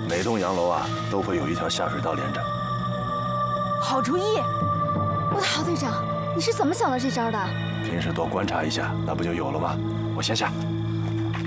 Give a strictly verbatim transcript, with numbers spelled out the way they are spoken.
每栋洋楼啊都会有一条下水道连着。 好主意！ 我的郝队长，你是怎么想到这招的？ 平时多观察一下，那不就有了吗？我先下。